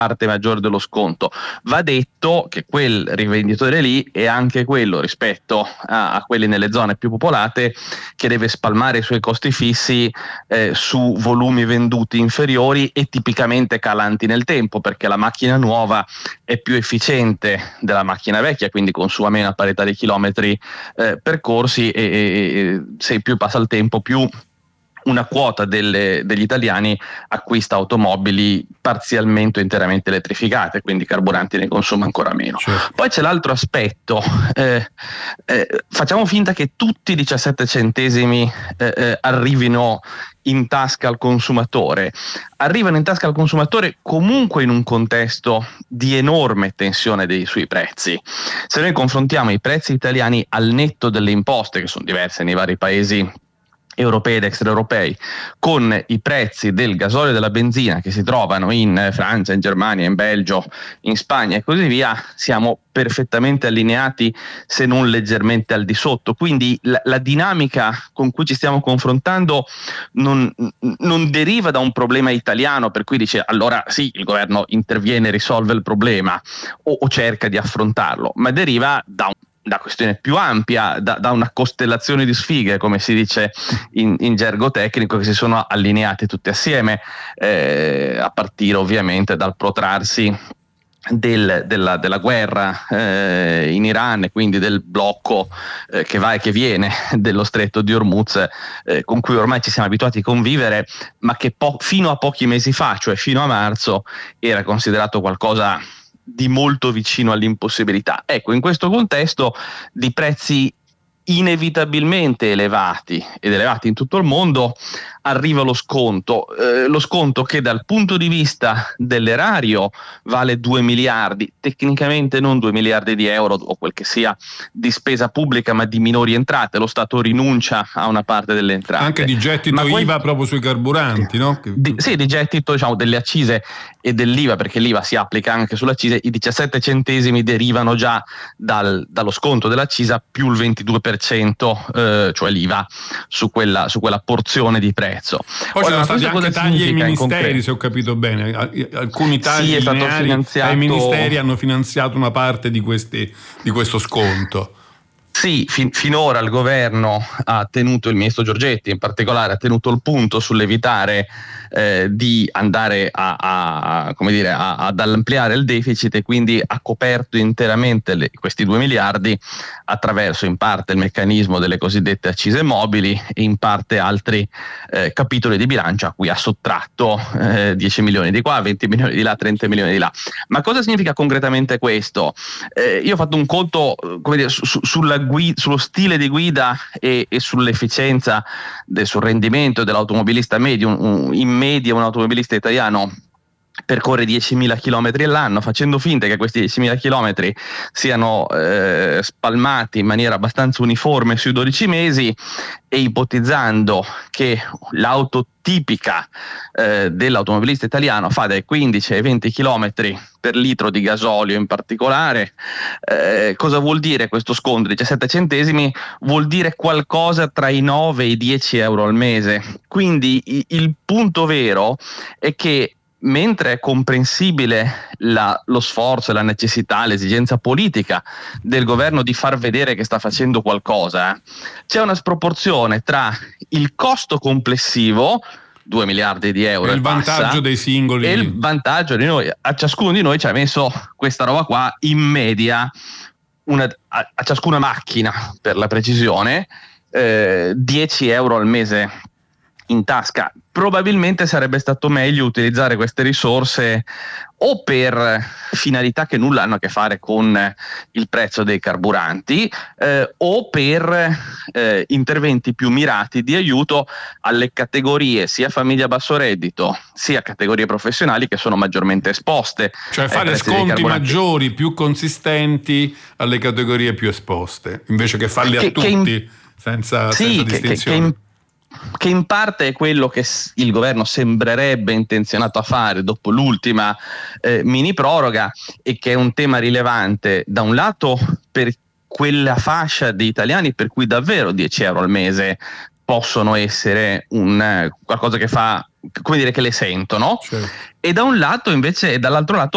parte maggiore dello sconto. Va detto che quel rivenditore lì è anche quello, rispetto a quelli nelle zone più popolate, che deve spalmare i suoi costi fissi su volumi venduti inferiori e tipicamente calanti nel tempo, perché la macchina nuova è più efficiente della macchina vecchia, quindi consuma meno a parità di chilometri percorsi, e se più passa il tempo, più una quota degli italiani acquista automobili parzialmente o interamente elettrificate, quindi carburanti ne consuma ancora meno. Certo. Poi c'è l'altro aspetto, facciamo finta che tutti i 17 centesimi arrivino in tasca al consumatore. Arrivano in tasca al consumatore comunque in un contesto di enorme tensione sui prezzi. Se noi confrontiamo i prezzi italiani al netto delle imposte, che sono diverse nei vari paesi europei ed extraeuropei, con i prezzi del gasolio e della benzina che si trovano in Francia, in Germania, in Belgio, in Spagna e così via, siamo perfettamente allineati, se non leggermente al di sotto. Quindi la dinamica con cui ci stiamo confrontando non deriva da un problema italiano, per cui dice allora sì, il governo interviene e risolve il problema o cerca di affrontarlo, ma deriva da questione più ampia, da una costellazione di sfighe, come si dice in gergo tecnico, che si sono allineate tutte assieme, a partire ovviamente dal protrarsi della guerra in Iran, e quindi del blocco che va e che viene dello stretto di Hormuz, con cui ormai ci siamo abituati a convivere, ma che fino a pochi mesi fa, cioè fino a marzo, era considerato qualcosa di molto vicino all'impossibilità. Ecco, in questo contesto di prezzi inevitabilmente elevati ed elevati in tutto il mondo, arriva lo sconto che dal punto di vista dell'erario vale 2 miliardi, tecnicamente non 2 miliardi di euro o quel che sia di spesa pubblica, ma di minori entrate. Lo Stato rinuncia a una parte delle entrate. Anche di gettito IVA proprio sui carburanti, no? Sì, di gettito, diciamo, delle accise e dell'IVA, perché l'IVA si applica anche sulle accise. I 17 centesimi derivano già dallo sconto dell'accisa più il 22%, cioè l'IVA su quella porzione di prezzo. Poi ci sono stati anche tagli ai ministeri, se ho capito bene. Alcuni tagli lineari ai ministeri hanno finanziato una parte di questo sconto. Sì, finora il governo ha tenuto, il ministro Giorgetti in particolare, ha tenuto il punto sull'evitare di andare ad ampliare il deficit, e quindi ha coperto interamente questi 2 miliardi attraverso in parte il meccanismo delle cosiddette accise mobili e in parte altri capitoli di bilancio a cui ha sottratto 10 milioni di qua, 20 milioni di là, 30 milioni di là. Ma cosa significa concretamente questo? Io ho fatto un conto, come dire, sullo stile di guida e sull'efficienza, sul rendimento dell'automobilista medio. In media un automobilista italiano percorre 10.000 chilometri all'anno, facendo finta che questi 10.000 chilometri siano spalmati in maniera abbastanza uniforme sui 12 mesi, e ipotizzando che l'auto tipica dell'automobilista italiano fa dai 15 ai 20 chilometri per litro di gasolio in particolare, cosa vuol dire questo sconto? 17 centesimi vuol dire qualcosa tra i 9 e i 10 euro al mese. Quindi il punto vero è che, mentre è comprensibile lo sforzo, la necessità, l'esigenza politica del governo di far vedere che sta facendo qualcosa, c'è una sproporzione tra il costo complessivo, 2 miliardi di euro, e il vantaggio dei singoli, e il vantaggio di noi. A ciascuno di noi ci ha messo questa roba qua in media, a ciascuna macchina per la precisione, 10 euro al mese in tasca. Probabilmente sarebbe stato meglio utilizzare queste risorse o per finalità che nulla hanno a che fare con il prezzo dei carburanti, o per interventi più mirati di aiuto alle categorie sia famiglia a basso reddito sia categorie professionali che sono maggiormente esposte. Cioè fare sconti maggiori, più consistenti alle categorie più esposte, invece che farli a tutti senza distinzione. Che in parte è quello che il governo sembrerebbe intenzionato a fare dopo l'ultima mini proroga, e che è un tema rilevante da un lato per quella fascia di italiani per cui davvero 10 euro al mese possono essere qualcosa che fa, come dire, che le sentono, certo. E da un lato invece, dall'altro lato